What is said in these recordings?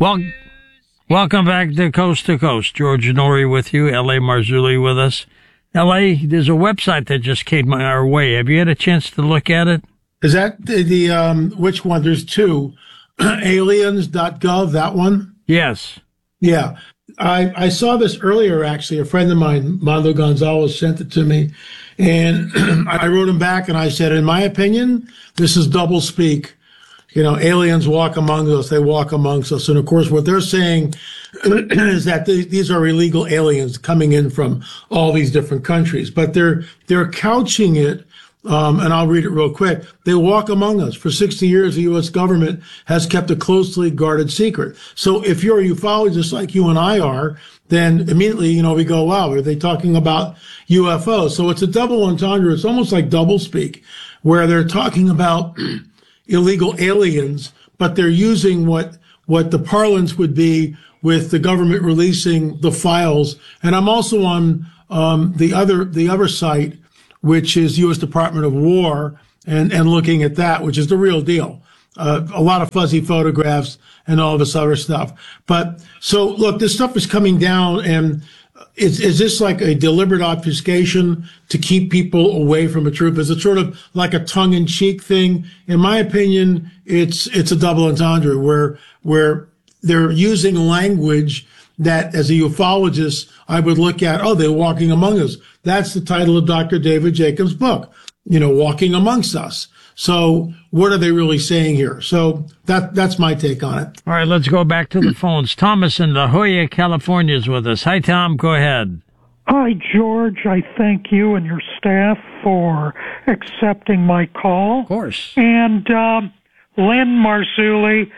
Well, welcome back to Coast. George Noory with you, L.A. Marzulli with us. L.A., there's a website that just came our way. Have you had a chance to look at it? Is that the which one? There's two. Aliens.gov, that one? Yes. Yeah. I saw this earlier, actually. A friend of mine, Mondo Gonzalez, sent it to me. And I wrote him back and I said, in my opinion, this is double speak. You know, aliens walk among us. They walk amongst us. And of course, what they're saying is that these are illegal aliens coming in from all these different countries. But they're couching it. And I'll read it real quick. They walk among us. For 60 years, the U.S. government has kept a closely guarded secret. So if you're a ufologist like you and I are, then immediately, you know, we go, wow, are they talking about UFOs? So it's a double entendre. It's almost like doublespeak, where they're talking about illegal aliens, but they're using what the parlance would be with the government releasing the files. And I'm also on the other site, which is U.S. Department of War, and looking at that, which is the real deal. A lot of fuzzy photographs and all this other stuff. But so look, this stuff is coming down, and is this like a deliberate obfuscation to keep people away from the truth? Is it sort of like a tongue-in-cheek thing? In my opinion, it's a double entendre where they're using language that, as a ufologist, I would look at, oh, they're walking among us. That's the title of Dr. David Jacobs' book, you know, Walking Amongst Us. So what are they really saying here? So that's my take on it. All right, let's go back to the phones. Thomas in La Jolla, California is with us. Hi, Tom. Go ahead. Hi, George. I thank you and your staff for accepting my call. Of course. And Lynn Marzulli,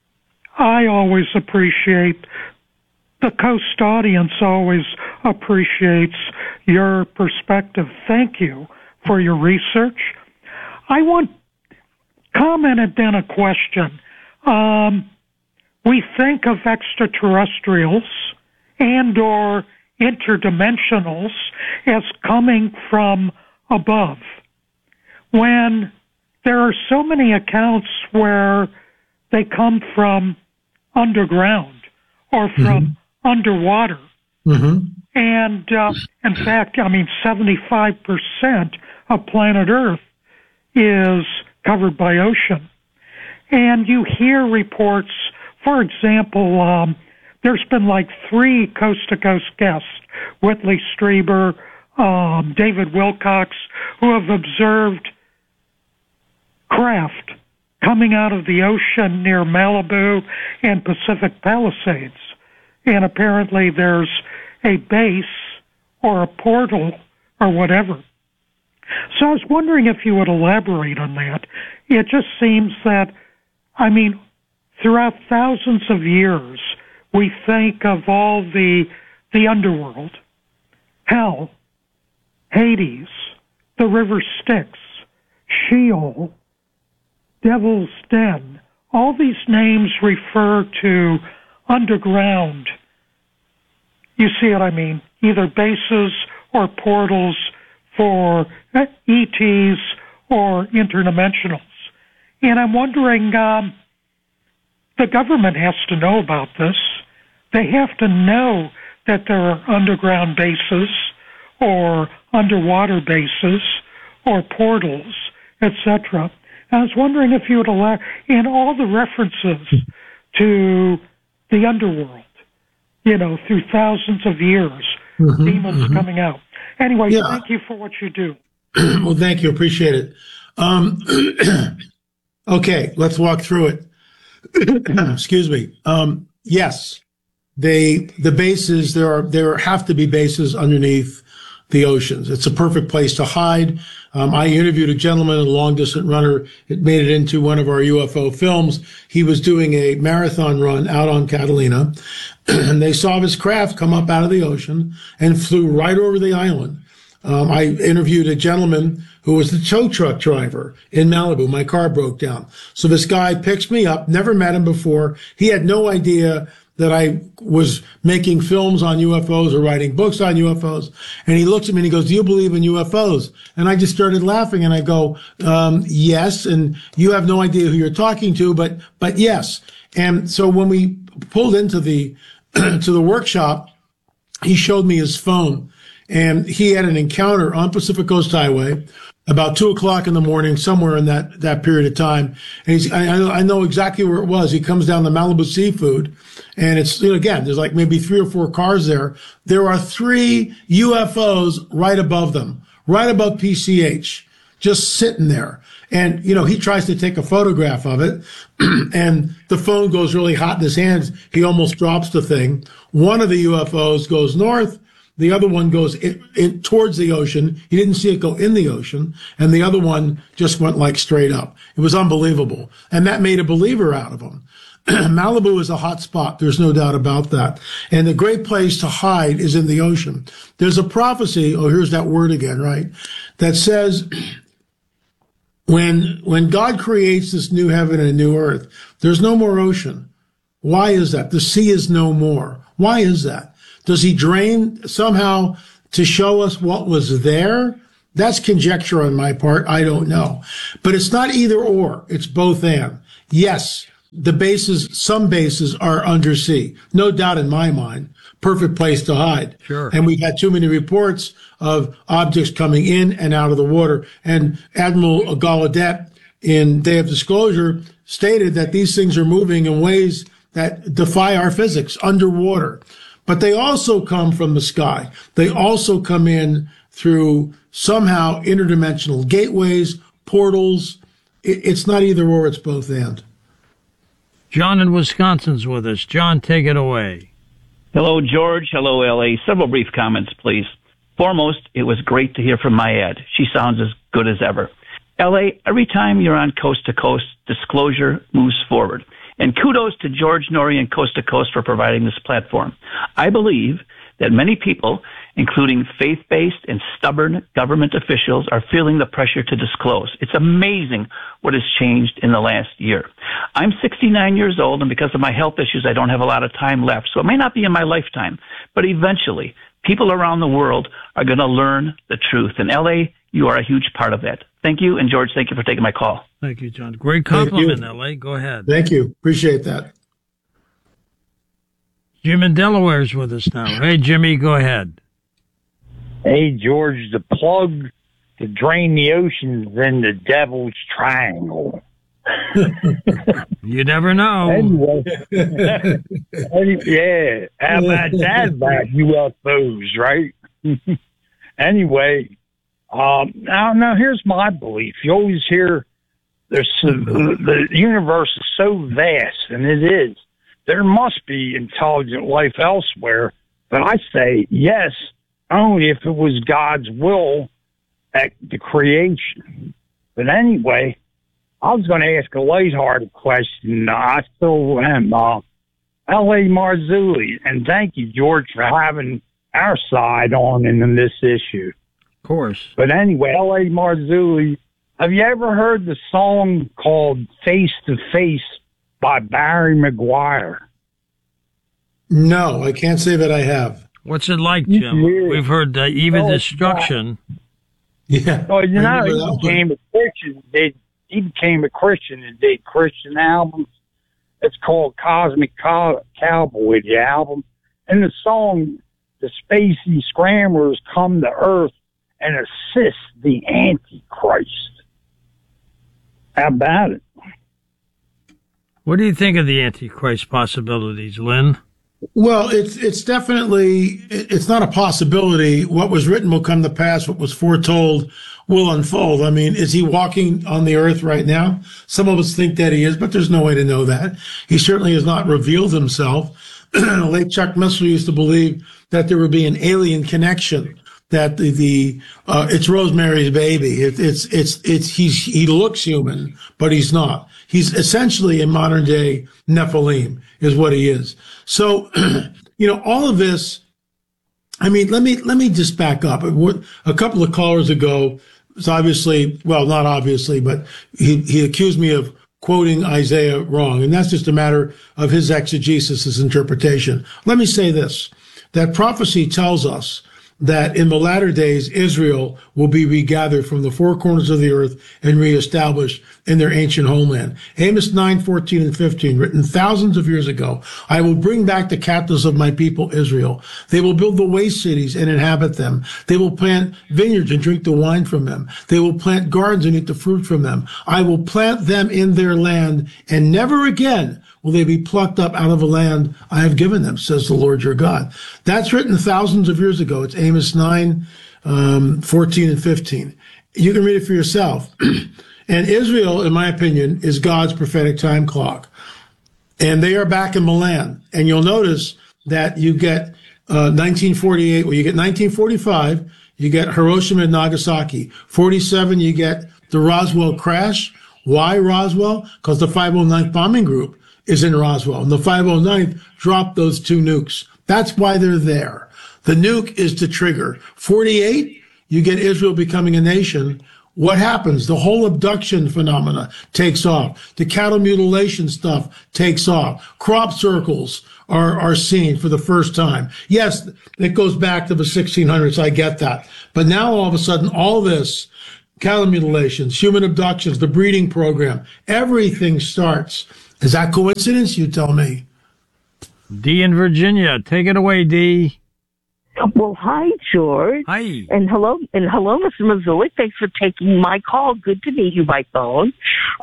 I always appreciate, the Coast audience always appreciates your perspective. Thank you for your research. I want comment and then a question. We think of extraterrestrials and or interdimensionals as coming from above, when there are so many accounts where they come from underground or from underwater. Mm-hmm. And in fact, 75% of planet Earth is covered by ocean. And you hear reports, for example, there's been like 3 coast-to-coast guests, Whitley Strieber, David Wilcox, who have observed craft coming out of the ocean near Malibu and Pacific Palisades. And apparently there's a base or a portal or whatever. So I was wondering if you would elaborate on that. It just seems that, throughout thousands of years, we think of all the underworld, hell, Hades, the river Styx, Sheol, Devil's Den. All these names refer to underground. You see what I mean? Either bases or portals for ETs or interdimensionals. And I'm wondering, the government has to know about this. They have to know that there are underground bases or underwater bases or portals, etc. I was wondering if you would allow, in all the references to the underworld, through thousands of years, demons coming out. Anyway, Thank you for what you do. Well, thank you. Appreciate it. Okay, let's walk through it. Excuse me. Yes, the bases, there have to be bases underneath the oceans. It's a perfect place to hide. I interviewed a gentleman, a long-distance runner. It made it into one of our UFO films. He was doing a marathon run out on Catalina, and they saw his craft come up out of the ocean and flew right over the island. I interviewed a gentleman who was the tow truck driver in Malibu. My car broke down. So this guy picks me up, never met him before. He had no idea that I was making films on UFOs or writing books on UFOs. And he looks at me and he goes, "Do you believe in UFOs?" And I just started laughing and I go, "Yes." And you have no idea who you're talking to, but yes. And so when we pulled into the, to the workshop, he showed me his phone and he had an encounter on Pacific Coast Highway about 2:00 in the morning, somewhere in that period of time. And I know exactly where it was. He comes down the Malibu Seafood, and it's, again, there's like maybe 3 or 4 cars there. There are 3 UFOs right above them, right above PCH, just sitting there. And, he tries to take a photograph of it, and the phone goes really hot in his hands. He almost drops the thing. One of the UFOs goes north. The other one goes in towards the ocean. He didn't see it go in the ocean. And the other one just went like straight up. It was unbelievable. And that made a believer out of him. Malibu is a hot spot. There's no doubt about that. And the great place to hide is in the ocean. There's a prophecy. Oh, here's that word again, right? That says, when God creates this new heaven and a new earth, there's no more ocean. Why is that? The sea is no more. Why is that? Does he drain somehow to show us what was there? That's conjecture on my part. I don't know. But it's not either or. It's both and. Yes, some bases are undersea. No doubt in my mind. Perfect place to hide. Sure. And we've had too many reports of objects coming in and out of the water. And Admiral Gallaudet in Day of Disclosure stated that these things are moving in ways that defy our physics underwater. But they also come from the sky. They also come in through somehow interdimensional gateways, portals. It's not either or, it's both and. John in Wisconsin's with us. John, take it away. Hello, George. Hello, L.A. Several brief comments, please. Foremost, it was great to hear from Mayad. She sounds as good as ever. L.A., every time you're on Coast to Coast, disclosure moves forward. And kudos to George Noory and Coast to Coast for providing this platform. I believe that many people, including faith-based and stubborn government officials, are feeling the pressure to disclose. It's amazing what has changed in the last year. I'm 69 years old, and because of my health issues, I don't have a lot of time left. So it may not be in my lifetime, but eventually, people around the world are going to learn the truth. And L.A., you are a huge part of that. Thank you. And George, thank you for taking my call. Thank you, John. Great compliment, L.A. Go ahead. Thank you. Appreciate that. Jim in Delaware's with us now. Hey, Jimmy, go ahead. Hey, George, the plug to drain the oceans in the Devil's Triangle. You never know. Anyway, yeah, how about that about UFOs, right? Anyway, now here's my belief. You always hear the universe is so vast, and it is. There must be intelligent life elsewhere, but I say yes, only if it was God's will at the creation. But anyway, I was going to ask a lighthearted question. I still am. L.A. Marzulli, and thank you, George, for having our side on in this issue. Of course. But anyway, L.A. Marzulli, have you ever heard the song called Face to Face by Barry McGuire? No, I can't say that I have. What's it like, Jim? Yeah. We've heard Even Destruction. Yeah. Well, he became a Christian. He became a Christian and did Christian albums. It's called Cosmic Cowboy, the album. And the song, the spacey scramblers come to Earth and assist the Antichrist. How about it? What do you think of the Antichrist possibilities, Lynn? Well, it's definitely, it's not a possibility. What was written will come to pass. What was foretold will unfold. I mean, is he walking on the earth right now? Some of us think that he is, but there's no way to know that. He certainly has not revealed himself. Late Chuck Missler used to believe that there would be an alien connection, that it's Rosemary's Baby. He looks human, but he's not. He's essentially a modern day Nephilim is what he is. So, all of this, I mean, let me just back up. A couple of callers ago, it's obviously, well, not obviously, but he accused me of quoting Isaiah wrong. And that's just a matter of his exegesis, his interpretation. Let me say this, that prophecy tells us that in the latter days, Israel will be regathered from the four corners of the earth and reestablished in their ancient homeland. Amos 9:14 and 15, written thousands of years ago, I will bring back the captives of my people Israel. They will build the waste cities and inhabit them. They will plant vineyards and drink the wine from them. They will plant gardens and eat the fruit from them. I will plant them in their land, and never again will they be plucked up out of a land I have given them, says the Lord your God. That's written thousands of years ago. It's Amos 9, 14 and 15. You can read it for yourself. And Israel, in my opinion, is God's prophetic time clock. And they are back in the land. And you'll notice that you get 1948, well, you get 1945, you get Hiroshima and Nagasaki. 47, you get the Roswell crash. Why Roswell? Because the 509th Bombing Group is in Roswell. And the 509th dropped those two nukes. That's why they're there. The nuke is to trigger. 48, you get Israel becoming a nation. What happens? The whole abduction phenomena takes off. The cattle mutilation stuff takes off. Crop circles are seen for the first time. Yes, it goes back to the 1600s. I get that. But now all of a sudden, all this, cattle mutilations, human abductions, the breeding program, everything starts. Is that coincidence? You tell me. Dee in Virginia. Take it away, Dee. Well, hi, George. Hi. And hello, Mr. Mazzulli. Thanks for taking my call. Good to meet you by phone.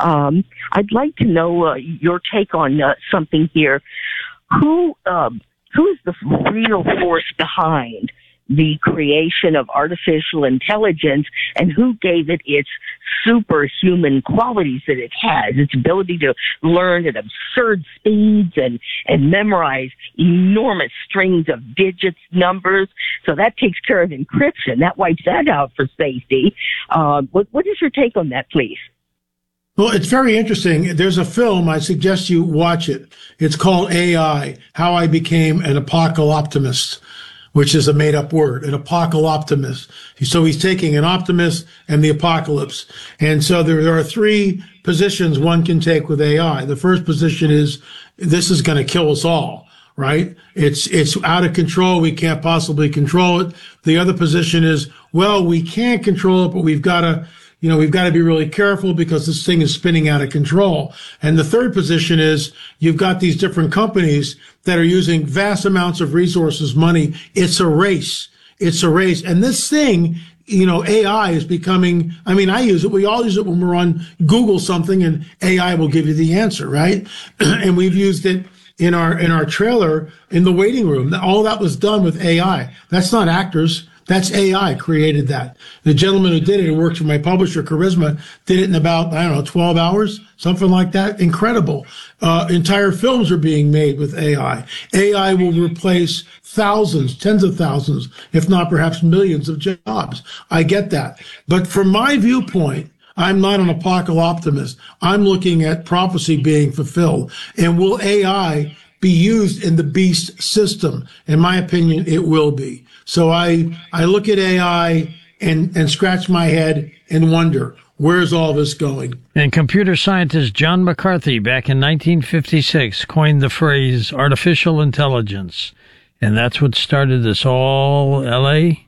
I'd like to know your take on something here. Who is the real force behind the creation of artificial intelligence, and who gave it its superhuman qualities that it has, its ability to learn at absurd speeds and memorize enormous strings of digits, numbers. So that takes care of encryption. That wipes that out for safety. What is your take on that, please? Well, it's very interesting. There's a film. I suggest you watch it. It's called AI, How I Became an Apocalyptimist, which is a made-up word, an apocalyptimist. So he's taking an optimist and the apocalypse. And so there are three positions one can take with AI. The first position is, this is going to kill us all, right? It's out of control. We can't possibly control it. The other position is, well, we can't control it, but we've got to be really careful because this thing is spinning out of control. And the third position is, you've got these different companies that are using vast amounts of resources, money. It's a race. It's a race. And this thing, AI is becoming, I use it. We all use it when we're on Google something and AI will give you the answer, right? And we've used it in our trailer in the waiting room. All that was done with AI. That's not actors. That's AI created that. The gentleman who did it, who works for my publisher, Charisma, did it in about, 12 hours, something like that. Incredible. Entire films are being made with AI. AI will replace thousands, tens of thousands, if not perhaps millions of jobs. I get that. But from my viewpoint, I'm not an apocalyptimist. I'm looking at prophecy being fulfilled. And will AI be used in the beast system? In my opinion, it will be. So I look at AI and scratch my head and wonder, where's all this going? And computer scientist John McCarthy, back in 1956, coined the phrase artificial intelligence. And that's what started this all, L.A.?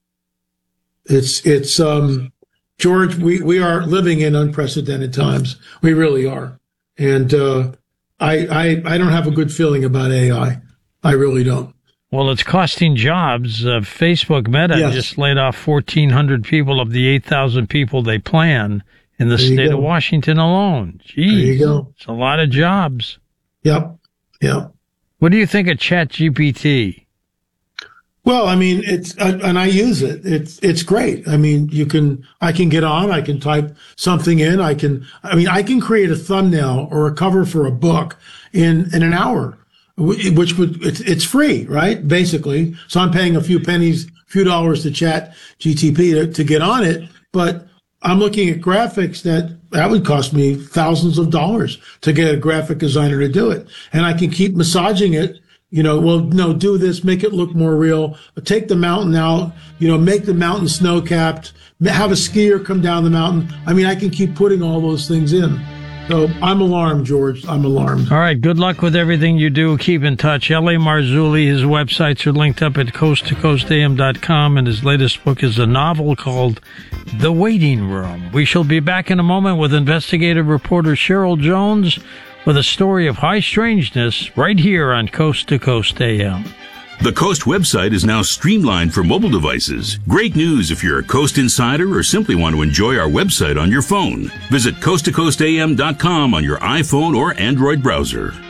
It's George, we are living in unprecedented times. We really are. And I don't have a good feeling about AI. I really don't. Well, it's costing jobs. Facebook Meta just laid off 1,400 people of the 8,000 people they plan in the state of Washington alone. Jeez, there you go. It's a lot of jobs. Yep. What do you think of ChatGPT? Well, it's and I use it. It's great. I can get on. I can type something in. I can create a thumbnail or a cover for a book in an hour. It's free, right? Basically. So I'm paying a few dollars to ChatGPT to get on it. But I'm looking at graphics that would cost me thousands of dollars to get a graphic designer to do it. And I can keep massaging it. Do this, make it look more real, take the mountain out, make the mountain snow capped, have a skier come down the mountain. I can keep putting all those things in. So I'm alarmed, George. I'm alarmed. All right. Good luck with everything you do. Keep in touch. L.A. Marzulli, his websites are linked up at coasttocoastam.com, and his latest book is a novel called The Waiting Room. We shall be back in a moment with investigative reporter Cheryl Jones with a story of high strangeness right here on Coast to Coast AM. The Coast website is now streamlined for mobile devices. Great news if you're a Coast insider or simply want to enjoy our website on your phone. Visit coasttocoastam.com on your iPhone or Android browser.